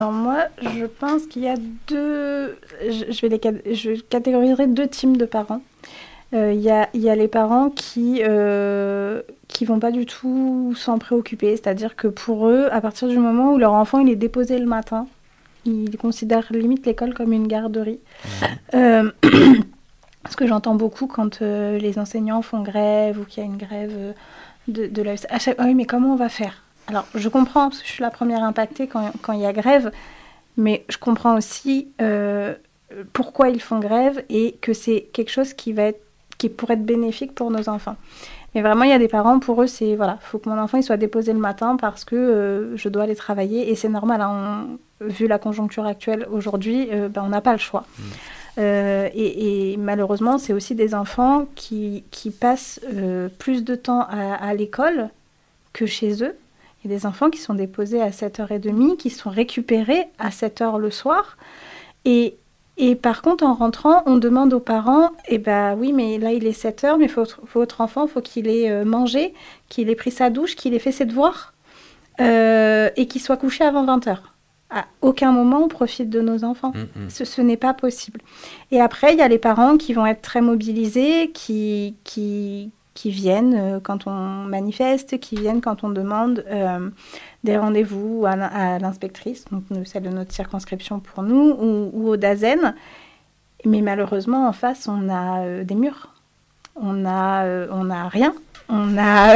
Alors moi, je pense qu'il y a deux... je catégoriserai deux types de parents. Il y a les parents qui vont pas du tout s'en préoccuper. C'est-à-dire que pour eux, à partir du moment où leur enfant il est déposé le matin, ils considèrent limite l'école comme une garderie. Euh, Ce que j'entends beaucoup quand les enseignants font grève ou qu'il y a une grève de la... Ah oui, mais comment on va faire? Alors, je comprends, parce que je suis la première impactée quand il y a grève, mais je comprends aussi pourquoi ils font grève et que c'est quelque chose qui pourrait être bénéfique pour nos enfants. Mais vraiment, il y a des parents, pour eux, c'est, voilà, il faut que mon enfant il soit déposé le matin parce que je dois aller travailler. Et c'est normal, hein, vu la conjoncture actuelle aujourd'hui, on n'a pas le choix. Et malheureusement, c'est aussi des enfants qui passent plus de temps à l'école que chez eux. Il y a des enfants qui sont déposés à 7h30, qui sont récupérés à 7h le soir. Et par contre, en rentrant, on demande aux parents, eh ben oui, mais là, il est 7h, mais votre enfant, il faut qu'il ait mangé, qu'il ait pris sa douche, qu'il ait fait ses devoirs, et qu'il soit couché avant 20h. À aucun moment, on profite de nos enfants. Ce n'est pas possible. Et après, il y a les parents qui vont être très mobilisés, qui viennent quand on manifeste, qui viennent quand on demande des rendez-vous à l'inspectrice, donc celle de notre circonscription pour nous, ou au DAZEN. Mais malheureusement, en face, on a des murs. On a rien. On a,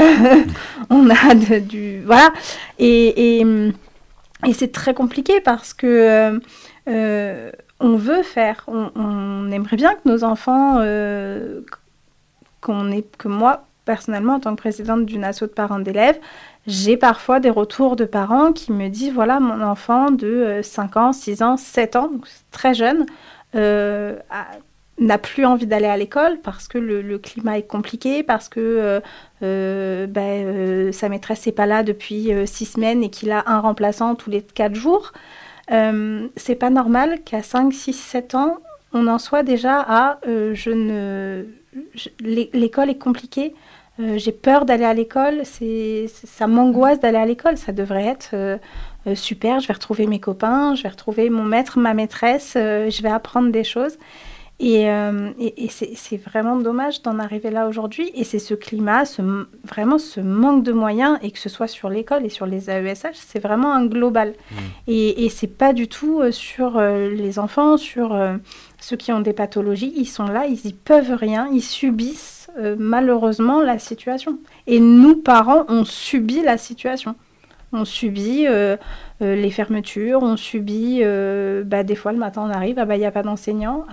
voilà. Et c'est très compliqué parce que on veut faire, on aimerait bien que nos enfants, que moi, personnellement, en tant que présidente d'une asso de parents d'élèves, j'ai parfois des retours de parents qui me disent, voilà, mon enfant de 5 ans, 6 ans, 7 ans, donc très jeune, n'a plus envie d'aller à l'école parce que le climat est compliqué, parce que sa maîtresse n'est pas là depuis 6 semaines et qu'il a un remplaçant tous les 4 jours. C'est pas normal qu'à 5, 6, 7 ans, on en soit déjà à l'école est compliquée, j'ai peur d'aller à l'école, ça m'angoisse d'aller à l'école, ça devrait être super, je vais retrouver mes copains, je vais retrouver mon maître, ma maîtresse, je vais apprendre des choses. Et c'est vraiment dommage d'en arriver là aujourd'hui. Et c'est ce climat, vraiment ce manque de moyens, et que ce soit sur l'école et sur les AESH, c'est vraiment un global. Et c'est pas du tout sur les enfants, sur ceux qui ont des pathologies. Ils sont là, ils y peuvent rien, ils subissent malheureusement la situation. Et nous, parents, on subit la situation. On subit les fermetures, on subit, des fois le matin on arrive, il n'y a pas d'enseignant,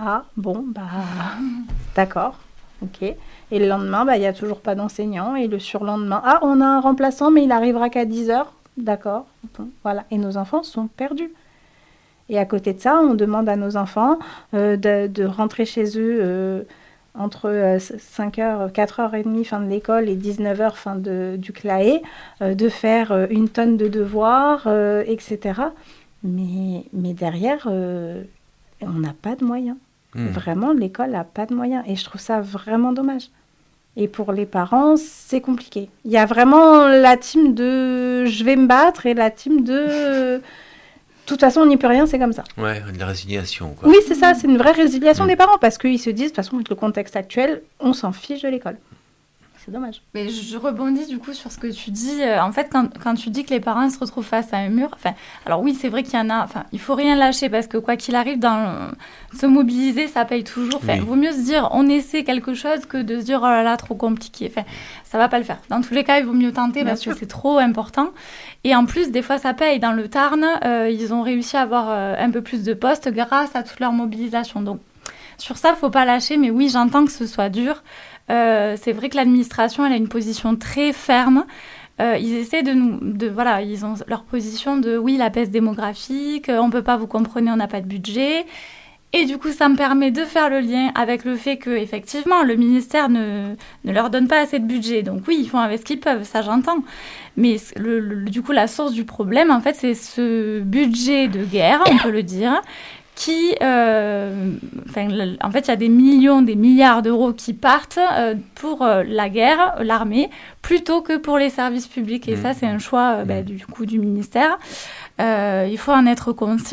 d'accord, ok. Et le lendemain, il n'y a toujours pas d'enseignant, et le surlendemain, on a un remplaçant, mais il arrivera qu'à 10h, d'accord, bon, voilà. Et nos enfants sont perdus. Et à côté de ça, on demande à nos enfants de rentrer chez eux entre 5h, 4h30 fin de l'école et 19h fin du CLAE, de faire une tonne de devoirs, etc. Mais derrière, on n'a pas de moyens. Vraiment, l'école n'a pas de moyens. Et je trouve ça vraiment dommage. Et pour les parents, c'est compliqué. Il y a vraiment la team de « je vais me battre » et la team de... De toute façon, on n'y peut rien, c'est comme ça. Ouais, de la résignation, quoi. Oui, c'est ça, c'est une vraie résiliation des parents, parce qu'ils se disent, de toute façon, avec le contexte actuel, on s'en fiche de l'école. C'est dommage. Mais je rebondis du coup sur ce que tu dis. En fait, quand tu dis que les parents se retrouvent face à un mur, alors oui, c'est vrai qu'il y en a, il faut rien lâcher parce que quoi qu'il arrive, se mobiliser, ça paye toujours. Vaut mieux se dire, on essaie quelque chose que de se dire, oh là là, trop compliqué. Ça va pas le faire. Dans tous les cas, il vaut mieux tenter parce que c'est trop important. Et en plus, des fois, ça paye. Dans le Tarn, ils ont réussi à avoir un peu plus de postes grâce à toute leur mobilisation. Donc, sur ça, faut pas lâcher. Mais oui, j'entends que ce soit dur. C'est vrai que l'administration, elle a une position très ferme. Ils essaient ils ont leur position de oui, la baisse démographique, on peut pas, vous comprenez, on n'a pas de budget. Et du coup, ça me permet de faire le lien avec le fait que effectivement, le ministère ne leur donne pas assez de budget. Donc oui, ils font avec ce qu'ils peuvent, ça j'entends. Mais du coup, la source du problème, en fait, c'est ce budget de guerre, on peut le dire, qui, en fait, il y a des millions, des milliards d'euros qui partent pour la guerre, l'armée, plutôt que pour les services publics. Et ça, c'est un choix du coup du ministère. Il faut en être conscient.